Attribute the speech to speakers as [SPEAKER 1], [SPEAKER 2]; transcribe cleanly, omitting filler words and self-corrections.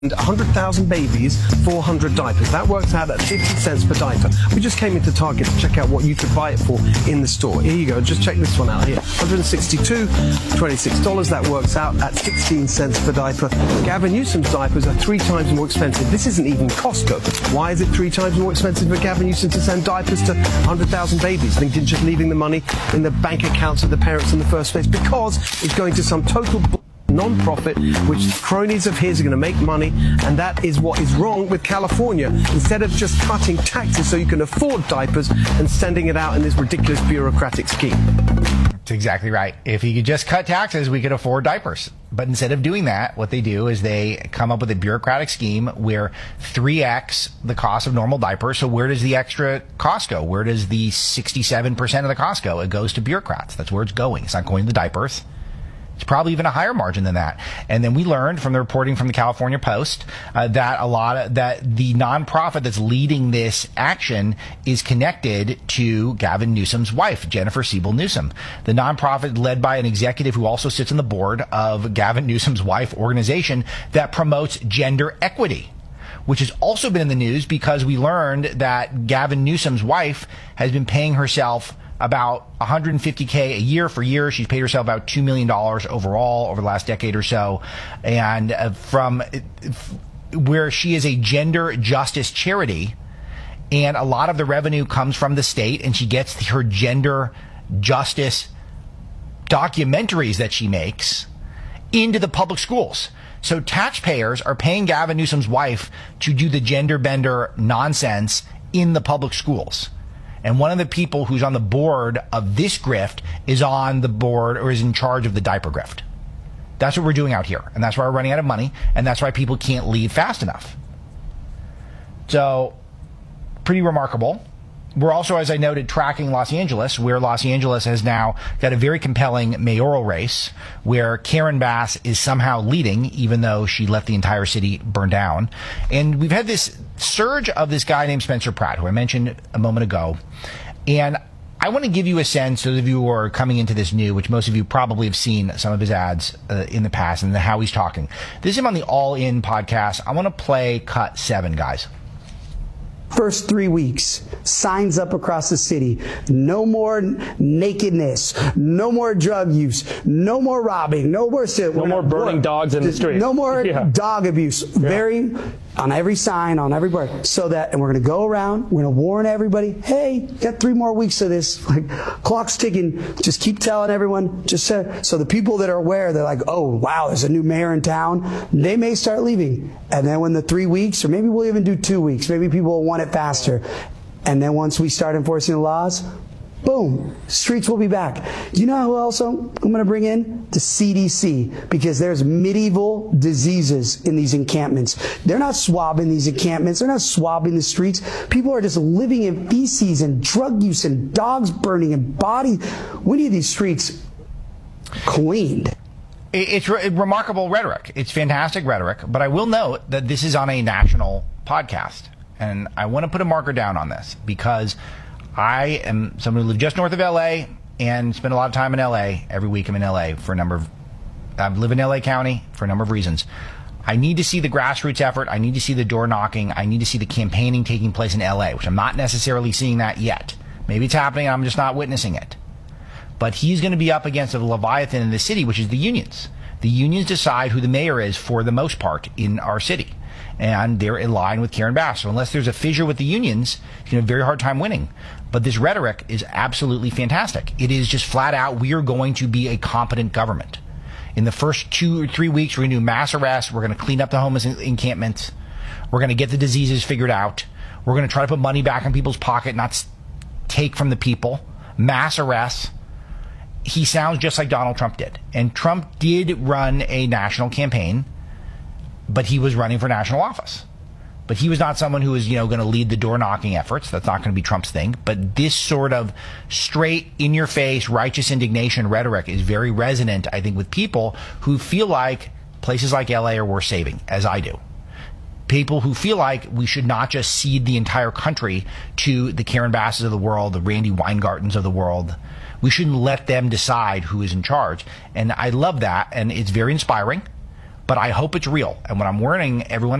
[SPEAKER 1] 100,000 babies, 400 diapers. That works out at 50 cents per diaper. We just came into Target to check out what you could buy it for in the store. Here you go. Just check this one out here. $162, $26. That works out at 16 cents per diaper. Gavin Newsom's diapers are 3 times more expensive. This isn't even Costco. Why is it 3 times more expensive for Gavin Newsom to send diapers to 100,000 babies, thinking just leaving the money in the bank accounts of the parents in the first place? Because it's going to some total non-profit, which cronies of his are going to make money, and that is what is wrong with California. Instead of just cutting taxes so you can afford diapers and sending it out in this ridiculous bureaucratic scheme.
[SPEAKER 2] That's exactly right. If he could just cut taxes, we could afford diapers. But instead of doing that, what they do is they come up with a bureaucratic scheme where 3x the cost of normal diapers. So where does the extra cost go? Where does the 67% of the cost go? It goes to bureaucrats. That's where it's going. It's not going to the diapers. It's probably even a higher margin than that. And then we learned from the reporting from the California Post that the nonprofit that's leading this action is connected to Gavin Newsom's wife, Jennifer Siebel Newsom. The nonprofit led by an executive who also sits on the board of Gavin Newsom's wife organization that promotes gender equity, which has also been in the news because we learned that Gavin Newsom's wife has been paying herself about $150K a year for years. She's paid herself about $2 million overall over the last decade or so. And from where she is a gender justice charity, and a lot of the revenue comes from the state, and she gets her gender justice documentaries that she makes into the public schools. So taxpayers are paying Gavin Newsom's wife to do the gender bender nonsense in the public schools. And one of the people who's on the board of this grift is on the board or is in charge of the diaper grift. That's what we're doing out here. And that's why we're running out of money. And that's why people can't leave fast enough. So, pretty remarkable. We're also, as I noted, tracking Los Angeles, where Los Angeles has now got a very compelling mayoral race where Karen Bass is somehow leading, even though she let the entire city burn down. And we've had this surge of this guy named Spencer Pratt, who I mentioned a moment ago. And I want to give you a sense, those of you who are coming into this new, which most of you probably have seen some of his ads in the past and how he's talking. This is him on the All In podcast. I want to play cut 7, guys.
[SPEAKER 3] First 3 weeks, signs up across the city. No more nakedness. No more drug use. No more robbing. No more
[SPEAKER 4] burning dogs in the street.
[SPEAKER 3] No more dog abuse. Very on every sign, on every board. And we're going to go around. We're going to warn everybody. Hey, got 3 more weeks of this. Like, clock's ticking. Just keep telling everyone. So the people that are aware, they're like, oh, wow, there's a new mayor in town. They may start leaving. And then when the 3 weeks, or maybe we'll even do 2 weeks, maybe people will want it faster. And then once we start enforcing the laws, boom, streets will be back. Do you know who else I'm going to bring in? The CDC, because there's medieval diseases in these encampments. They're not swabbing these encampments. They're not swabbing the streets. People are just living in feces and drug use and dogs burning and bodies. We need these streets cleaned.
[SPEAKER 2] It's remarkable rhetoric. It's fantastic rhetoric. But I will note that this is on a national podcast. And I want to put a marker down on this because I am someone who lives just north of LA and spend a lot of time in LA. Every week I'm in LA for a number of, I live in LA County for a number of reasons. I need to see the grassroots effort. I need to see the door knocking. I need to see the campaigning taking place in LA, which I'm not necessarily seeing that yet. Maybe it's happening. I'm just not witnessing it. But he's going to be up against a Leviathan in the city, which is the unions. The unions decide who the mayor is for the most part in our city. And they're in line with Karen Bass. So unless there's a fissure with the unions, he's going to have a very hard time winning. But this rhetoric is absolutely fantastic. It is just flat out, we are going to be a competent government. In the first 2 or 3 weeks, we're going to do mass arrests. We're going to clean up the homeless encampments. We're going to get the diseases figured out. We're going to try to put money back in people's pocket, not take from the people. Mass arrests. He sounds just like Donald Trump did. And Trump did run a national campaign, but he was running for national office. But he was not someone who was, going to lead the door knocking efforts. That's not going to be Trump's thing. But this sort of straight, in your face, righteous indignation rhetoric is very resonant, I think, with people who feel like places like LA are worth saving, as I do. People who feel like we should not just cede the entire country to the Karen Basses of the world, the Randy Weingartens of the world. We shouldn't let them decide who is in charge. And I love that. And it's very inspiring. but I hope it's real. And what I'm warning everyone